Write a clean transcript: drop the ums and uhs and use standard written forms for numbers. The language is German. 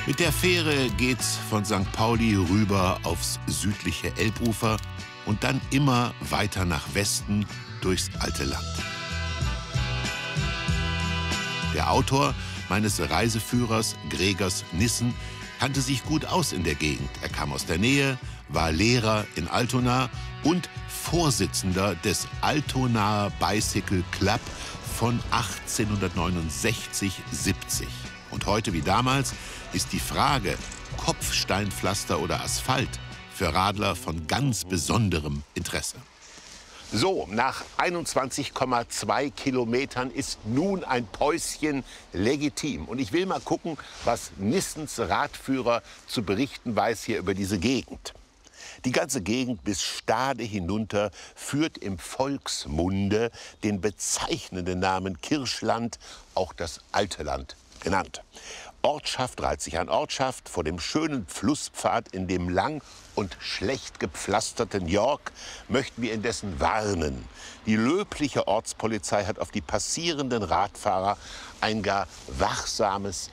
Mit der Fähre geht's von St. Pauli rüber aufs südliche Elbufer und dann immer weiter nach Westen durchs alte Land. Der Autor meines Reiseführers, Gregers Nissen, kannte sich gut aus in der Gegend. Er kam aus der Nähe, war Lehrer in Altona und Vorsitzender des Altonaer Bicycle Club von 1869-70. Und heute wie damals ist die Frage, Kopfsteinpflaster oder Asphalt, für Radler von ganz besonderem Interesse. So, nach 21,2 Kilometern ist nun ein Päuschen legitim. Und ich will mal gucken, was Nissens Radführer zu berichten weiß hier über diese Gegend. Die ganze Gegend bis Stade hinunter führt im Volksmunde den bezeichnenden Namen Kirschland, auch das Alte Land genannt. Ortschaft reiht sich an Ortschaft vor dem schönen Flusspfad in dem lang und schlecht gepflasterten York möchten wir indessen warnen. Die löbliche Ortspolizei hat auf die passierenden Radfahrer ein gar wachsames